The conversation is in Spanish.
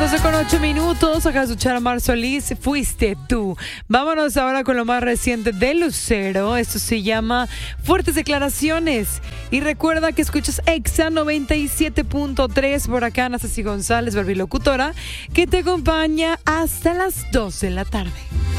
12:08. Acá de escuchar a Mar Solís, Fuiste Tú. Vámonos ahora con lo más reciente de Lucero. Esto se llama Fuertes Declaraciones. Y recuerda que escuchas Exa 97.3 por acá, Ana Ceci González, barbilocutora, que te acompaña hasta las 2 de la tarde.